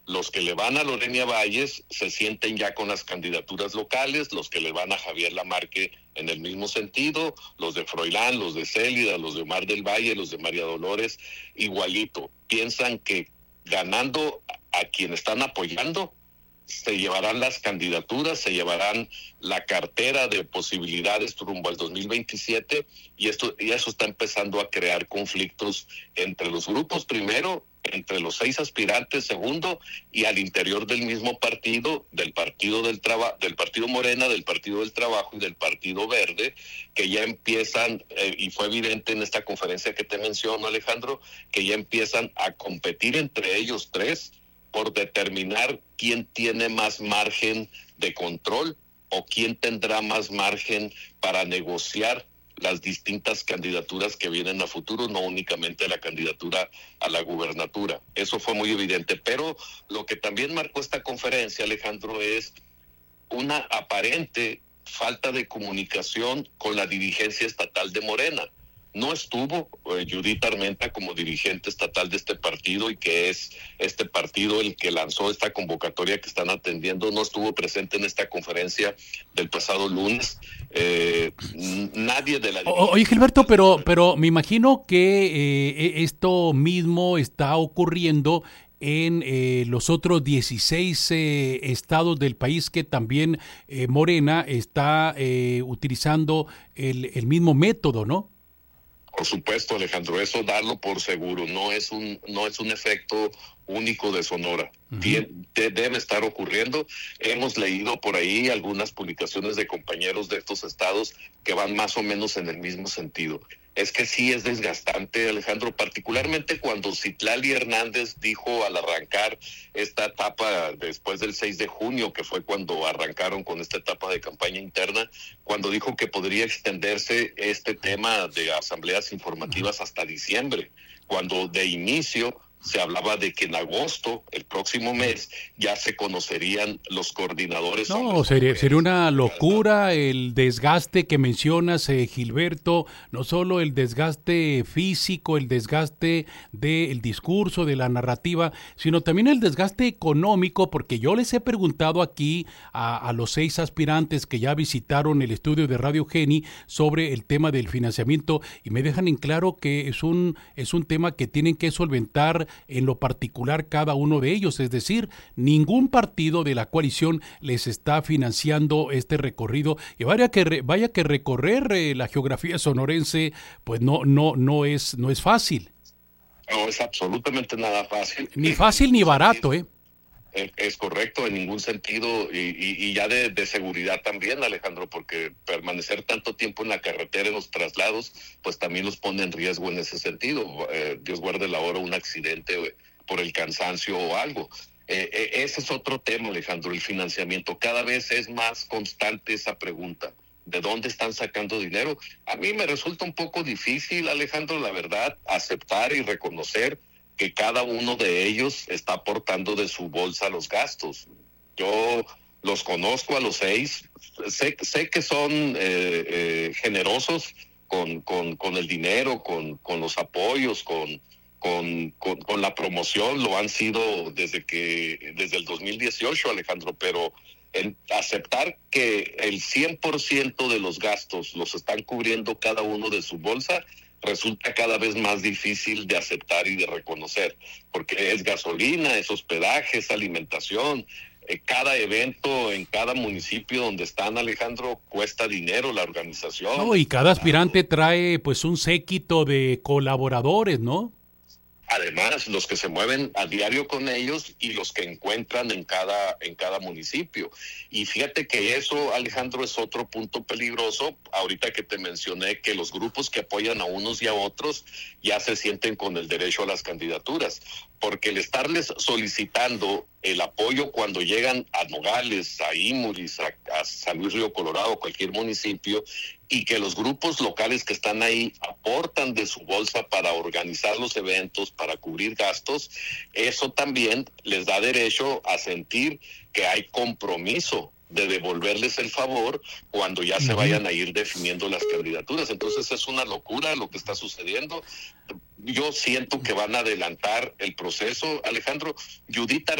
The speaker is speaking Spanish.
Los que le van a Lorena Valles se sienten ya con las candidaturas locales, los que le van a Javier Lamarque en el mismo sentido, los de Froilán, los de Célida, los de Omar del Valle, los de María Dolores, igualito. Piensan que ganando a quien están apoyando, se llevarán las candidaturas, se llevarán la cartera de posibilidades rumbo al 2027 y eso está empezando a crear conflictos entre los grupos, primero, entre los 6 aspirantes, segundo, y al interior del mismo partido, del Partido Morena, del Partido del Trabajo y del Partido Verde, que ya empiezan, y fue evidente en esta conferencia que te menciono, Alejandro, que ya empiezan a competir entre ellos tres por determinar quién tiene más margen de control o quién tendrá más margen para negociar las distintas candidaturas que vienen a futuro, no únicamente la candidatura a la gubernatura. Eso fue muy evidente, pero lo que también marcó esta conferencia, Alejandro, es una aparente falta de comunicación con la dirigencia estatal de Morena. No estuvo Judith Armenta como dirigente estatal de este partido y que es este partido el que lanzó esta convocatoria que están atendiendo, no estuvo presente en esta conferencia del pasado lunes. Nadie de la dirigencia... Oye, Gilberto, pero me imagino que esto mismo está ocurriendo en los otros 16 estados del país que también Morena está utilizando el mismo método, ¿no? Por supuesto, Alejandro, eso darlo por seguro, no es un efecto único de Sonora. Debe estar ocurriendo. Hemos leído por ahí algunas publicaciones de compañeros de estos estados que van más o menos en el mismo sentido. Es que sí es desgastante, Alejandro, particularmente cuando Citlali Hernández dijo al arrancar esta etapa después del 6 de junio, que fue cuando arrancaron con esta etapa de campaña interna, cuando dijo que podría extenderse este tema de asambleas informativas hasta diciembre, cuando de inicio se hablaba de que en agosto, el próximo mes, ya se conocerían los coordinadores. No, sería una locura el desgaste que mencionas, Gilberto, no solo el desgaste físico, el desgaste del discurso, de la narrativa, sino también el desgaste económico, porque yo les he preguntado aquí a los 6 aspirantes que ya visitaron el estudio de Radio Geni sobre el tema del financiamiento y me dejan en claro que es un tema que tienen que solventar en lo particular cada uno de ellos, es decir, ningún partido de la coalición les está financiando este recorrido y vaya que recorrer la geografía sonorense pues no es fácil. No es absolutamente nada fácil. Ni fácil ni barato, Es correcto, en ningún sentido, y ya de seguridad también, Alejandro, porque permanecer tanto tiempo en la carretera, en los traslados, pues también los pone en riesgo en ese sentido. Dios guarde la hora un accidente por el cansancio o algo. Ese es otro tema, Alejandro, el financiamiento. Cada vez es más constante esa pregunta. ¿De dónde están sacando dinero? A mí me resulta un poco difícil, Alejandro, la verdad, aceptar y reconocer que cada uno de ellos está aportando de su bolsa los gastos. Yo los conozco a los 6, sé que son generosos con el dinero, con los apoyos, con la promoción, lo han sido desde el 2018, Alejandro, pero en aceptar que el 100% de los gastos los están cubriendo cada uno de su bolsa, resulta cada vez más difícil de aceptar y de reconocer, porque es gasolina, es hospedaje, es alimentación. Cada evento en cada municipio donde están, Alejandro, cuesta dinero la organización. No, y cada aspirante trae pues un séquito de colaboradores, ¿no? Además, los que se mueven a diario con ellos y los que encuentran en cada municipio. Y fíjate que eso, Alejandro, es otro punto peligroso. Ahorita que te mencioné que los grupos que apoyan a unos y a otros ya se sienten con el derecho a las candidaturas, porque el estarles solicitando el apoyo cuando llegan a Nogales, a Imuris, a San Luis Río Colorado, cualquier municipio, y que los grupos locales que están ahí aportan de su bolsa para organizar los eventos, para cubrir gastos, eso también les da derecho a sentir que hay compromiso de devolverles el favor cuando ya se vayan a ir definiendo las candidaturas. Entonces es una locura lo que está sucediendo. Yo siento que van a adelantar el proceso, Alejandro. Judith